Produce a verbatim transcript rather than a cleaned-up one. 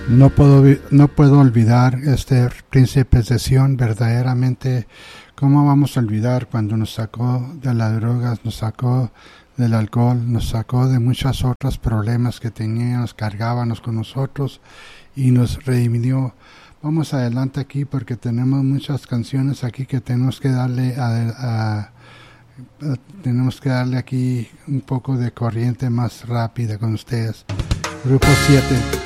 No puedo, no puedo olvidar este Príncipes de Sion, verdaderamente. ¿Cómo vamos a olvidar cuando nos sacó de las drogas, nos sacó del alcohol, nos sacó de muchos otros problemas que teníamos, cargábamos con nosotros y nos redimió? Vamos adelante aquí porque tenemos muchas canciones aquí que tenemos que darle a, a, a tenemos que darle aquí un poco de corriente más rápida con ustedes. Grupo siete.